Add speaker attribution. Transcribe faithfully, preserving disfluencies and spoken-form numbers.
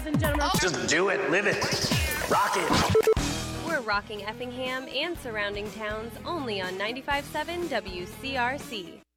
Speaker 1: and gentlemen.
Speaker 2: Just do it, live it, rock it.
Speaker 3: We're rocking Effingham and surrounding towns only on ninety-five point seven W C R C.